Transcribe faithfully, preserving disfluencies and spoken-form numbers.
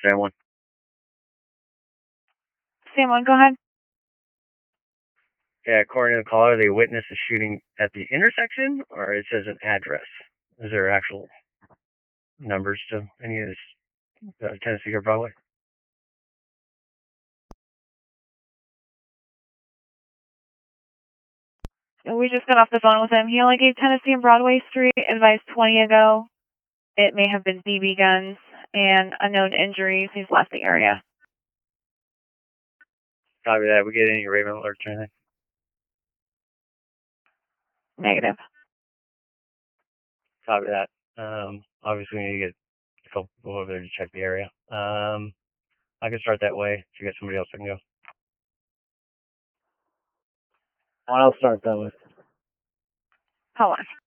Sam one. Sam one, go ahead. Yeah, according to the caller, they witnessed a shooting at the intersection, or it says an address. Is there actual numbers to any of this uh, Tennessee or Broadway? We just got off the phone with him. He only gave Tennessee and Broadway Street advice twenty ago. It may have been B B guns and unknown injuries. He's left the area. Copy that. We get any Raven alerts or anything? Negative. Copy that. Um, obviously, we need to get a couple people over there to check the area. Um, I can start that way. If you get somebody else, I can go. I'll start that way. Hold on.